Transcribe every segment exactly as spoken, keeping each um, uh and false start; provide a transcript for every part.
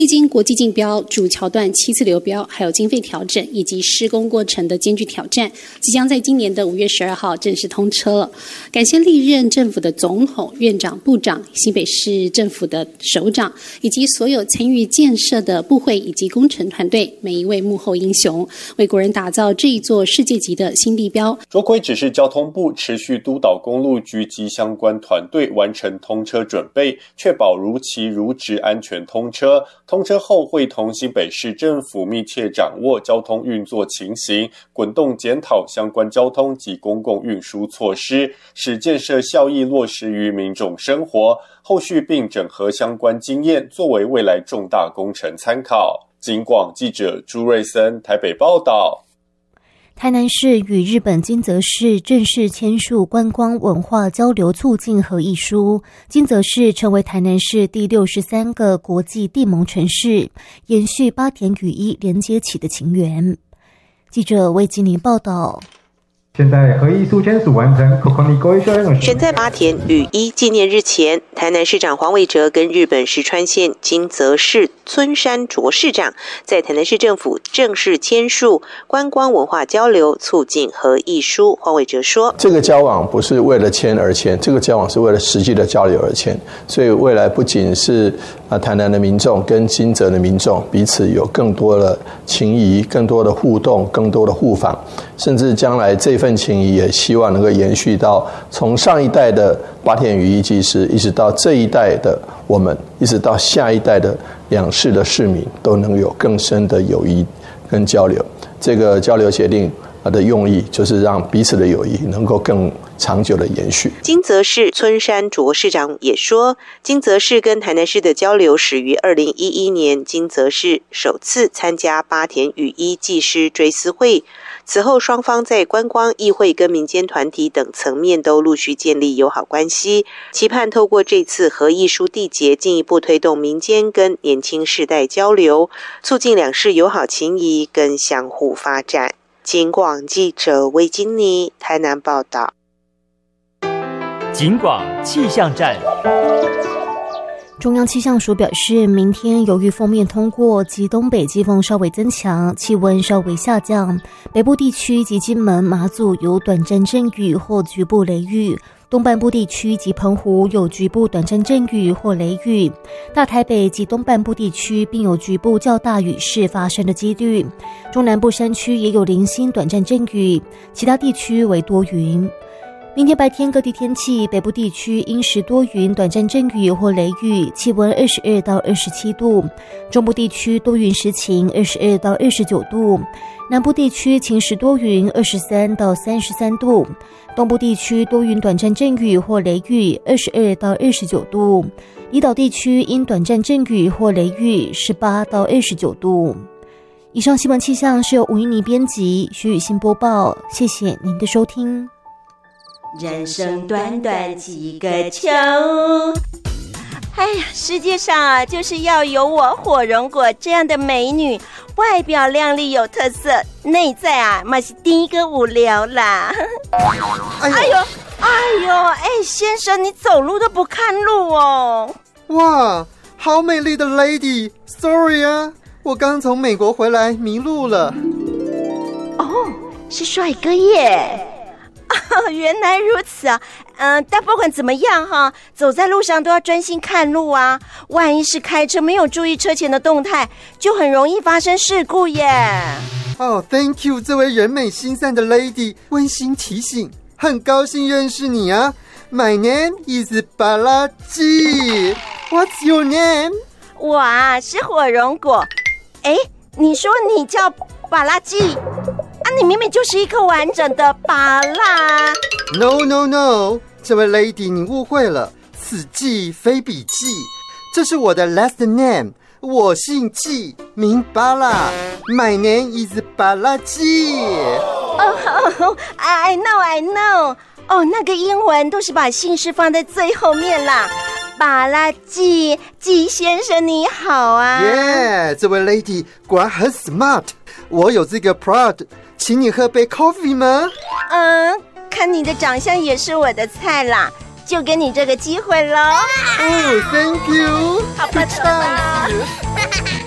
历经国际竞标、主桥段七次流标，还有经费调整以及施工过程的艰巨挑战，即将在今年的五月十二号正式通车了。感谢历任政府的总统、院长、部长、新北市政府的首长，以及所有参与建设的部会以及工程团队，每一位幕后英雄，为国人打造这一座世界级的新地标。 卓奎指示交通部持续督导公路局及相关团队完成通车准备，确保如期如职安全通车。通车后会同新北市政府密切掌握交通运作情形，滚动检讨相关交通及公共运输措施，使建设效益落实于民众生活。后续并整合相关经验，作为未来重大工程参考。警广记者朱瑞森台北报道。 台南市与日本金泽市正式签署观光文化交流促进合议书，金泽市成为台南市第六十三个国际地盟城市，延续八田与一连接起的情缘。记者魏吉宁报道。 现在合议书签署完成。 选在八田与一纪念日前，台南市长黄伟哲跟日本石川县金泽市村山卓市长在台南市政府正式签署观光文化交流促进合议书。黄伟哲说：“ 这个交往不是为了签而签，这个交往是为了实际的交流而签。所以未来不仅是啊台南的民众跟金泽的民众彼此有更多的情谊、更多的互动、更多的互访，甚至将来这份情谊也希望能够延续到从上一代的八田与一技师，一直到这一代的我们，一直到下一代的两市的市民，都能有更深的友谊跟交流。这个交流协定的用意就是让彼此的友谊能够更长久的延续。” 金泽市村山卓市长也说，金泽市跟台南市的交流始于二零一一年，金泽市首次参加八田与一技师追思会。此后双方在观光、议会跟民间团体等层面都陆续建立友好关系，期盼透过这次合议书缔结，进一步推动民间跟年轻世代交流，促进两市友好情谊跟相互发展。警广记者魏金妮台南报道。 警广气象站。 中央气象署表示，明天由于锋面通过及东北季风稍微增强，气温稍微下降，北部地区及金门、马祖有短暂阵雨或局部雷雨，东半部地区及澎湖有局部短暂阵雨或雷雨，大台北及东半部地区并有局部较大雨势发生的几率，中南部山区也有零星短暂阵雨，其他地区为多云。明天白天各地天气，北部地区阴时多云，短暂阵雨或雷雨，气温二十二到二十七度；中部地区多云时晴，二十二到二十九度；南部地区晴时多云，二十三到三十三度；东部地区多云短暂阵雨或雷雨，二十二到二十九度；离岛地区因短暂阵雨或雷雨，十八到二十九度。以上新闻气象是由吴依妮编辑，徐雨欣播报，谢谢您的收听。 人生短短几个秋，哎呀，世界上啊，就是要有我火龙果这样的美女，外表靓丽有特色，内在啊，嘛是第一个无聊啦。哎呦，哎呦，哎呦，哎，先生，你走路都不看路哦。 哇，好美丽的 lady，sorry 啊，我刚从美国回来，迷路了。 哦，是帅哥耶。哦，原来如此啊，嗯、呃，但不管怎么样哈，走在路上都要专心看路啊，万一是开车没有注意车前的动态，就很容易发生事故耶。 哦、oh, ，Thank you， 这位人美心善的 lady， 温馨提醒，很高兴认识你啊。My name is 巴拉基 ，What's your name？ 我啊是火龙果，哎，你说你叫巴拉基？啊，你明明就是一颗完整的芭乐。 No no no， 这位 lady 你误会了，此季非彼季，这是我的 last name， 我姓季，名芭乐 ，My name is 芭乐季。 哦、oh, ，I know I know， 哦、oh, ，那个英文都是把姓氏放在最后面啦。芭乐季，季先生你好啊。 耶、yeah, ，这位 lady 果然很 smart， 我有这个 prod。请你喝杯 coffee 吗？ 嗯，看你的长相也是我的菜啦，就给你这个机会咯。 哦、oh, ，Thank you， 好吧，好吧。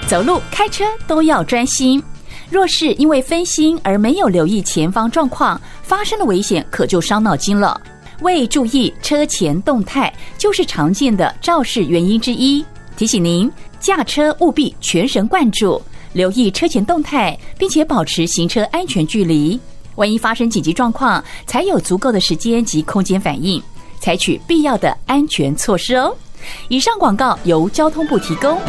走路、开车都要专心。若是因为分心而没有留意前方状况，发生了危险，可就伤脑筋了。未注意车前动态，就是常见的肇事原因之一。提醒您，驾车务必全神贯注，留意车前动态，并且保持行车安全距离。万一发生紧急状况，才有足够的时间及空间反应，采取必要的安全措施哦。以上广告由交通部提供。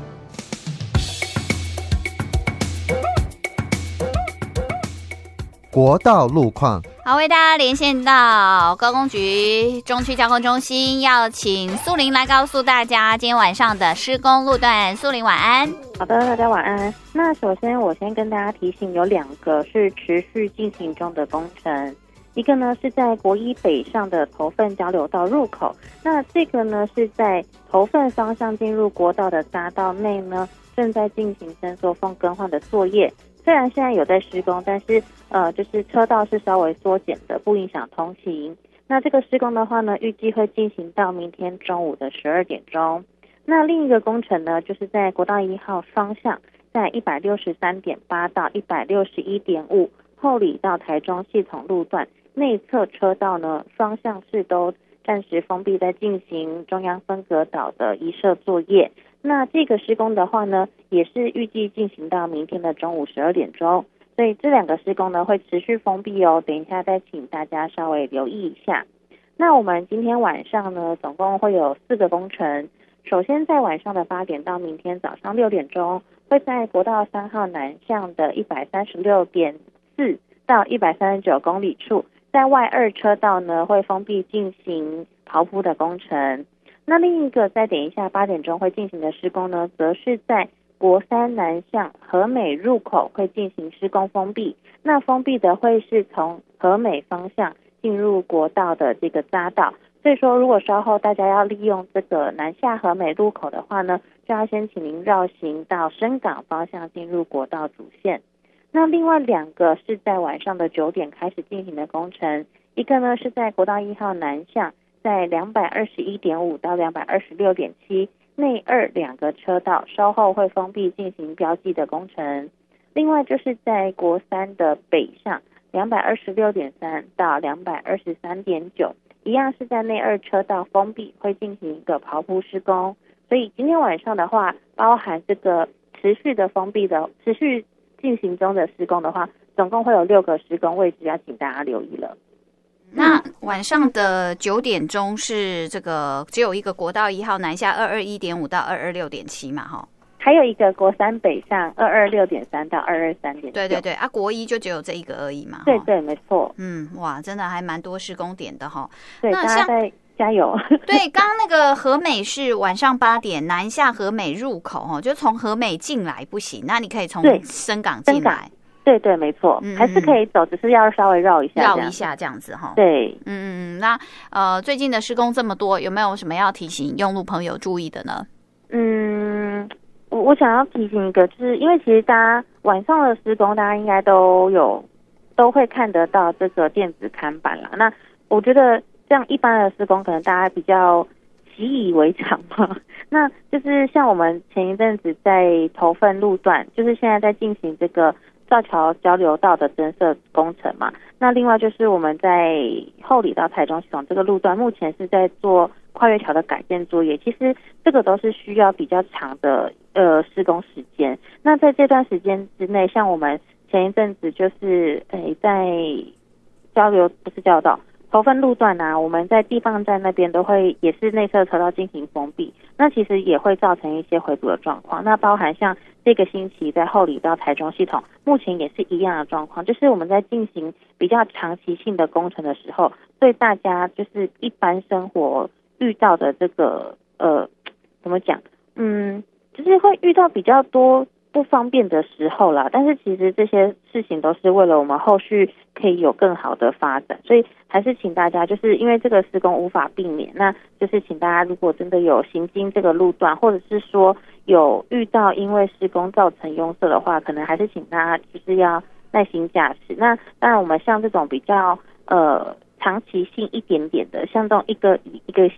国道路况， 好，为大家连线到高工局中区交通中心，要请素玲来告诉大家今天晚上的施工路段。素玲晚安。 好的，大家晚安。那首先我先跟大家提醒，有两个是持续进行中的工程，一个呢是在国一北上的头份交流道入口，那这个呢是在头份方向进入国道的匝道内呢，正在进行伸缩缝更换的作业。虽然现在有在施工，但是呃，就是车道是稍微缩减的，不影响通行。那这个施工的话呢，预计会进行到明天中午的十二点钟。那另一个工程呢，就是在国道一号方向，在一百六十三点八到一百六十一点五后里到台中系统路段内侧车道呢，双向是都暂时封闭，在进行中央分隔岛的移设作业。那这个施工的话呢，也是预计进行到明天的中午十二点钟，所以这两个施工呢会持续封闭哦。等一下再请大家稍微留意一下。那我们今天晚上呢，总共会有四个工程。首先在晚上的八点到明天早上六点钟，会在国道三号南向的一百三十六点四到一百三十九公里处，在外二车道呢会封闭进行刨铺的工程。那另一个再等一下八点钟会进行的施工呢，则是在国三南向和美入口会进行施工封闭。那封闭的会是从和美方向进入国道的这个匝道，所以说如果稍后大家要利用这个南下和美路口的话呢，就要先请您绕行到深港方向进入国道主线。那另外两个是在晚上的九点开始进行的工程，一个呢是在国道一号南向，在两百二十一点五到两百二十六点七内二两个车道稍后会封闭进行标记的工程。另外就是在国三的北上两百二十六点三到两百二十三点九，一样是在内二车道封闭会进行一个刨铺施工。所以今天晚上的话，包含这个持续的封闭的持续进行中的施工的话，总共会有六个施工位置，要请大家留意了。 那晚上的九点钟是这个只有一个国道一号南下二二一点五到二二六点七嘛，哈， 还有一个国三北上二二六点三到二二三点九。 对对对，啊，国一就只有这一个而已嘛。 对对，没错。 嗯，哇，真的还蛮多施工点的哈。 对，大家再加油。 对，刚刚那个和美是晚上八点南下和美入口哈，就从和美进来不行，那你可以从深港进来。 对对，没错，嗯嗯，还是可以走，只是要稍微绕一下， 绕一下这样子哈。 对， 嗯嗯嗯。那呃，最近的施工这么多，有没有什么要提醒用路朋友注意的呢？ 嗯，我我想要提醒一个，就是因为其实大家晚上的施工，大家应该都有都会看得到这个电子看板啦。那我觉得这样一般的施工，可能大家比较习以为常嘛。那就是像我们前一阵子在头份路段，就是现在在进行这个造桥交流道的增设工程嘛。那另外就是我们在后里到台中系统这个路段，目前是在做跨越桥的改建作业。其实这个都是需要比较长的呃施工时间。那在这段时间之内，像我们前一阵子就是诶在交流不是交流道头份路段啊，我们在地磅站那边都会也是内侧车道进行封闭，那其实也会造成一些回堵的状况。那包含像这个星期在后里到台中系统，目前也是一样的状况，就是我们在进行比较长期性的工程的时候，对大家就是一般生活遇到的这个呃怎么讲，嗯，就是会遇到比较多不方便的时候啦，但是其实这些事情都是为了我们后续可以有更好的发展，所以还是请大家，就是因为这个施工无法避免，那就是请大家如果真的有行经这个路段，或者是说有遇到因为施工造成拥塞的话，可能还是请大家就是要耐心驾驶。那当然我们像这种比较呃长期性一点点的，像这种一个一个星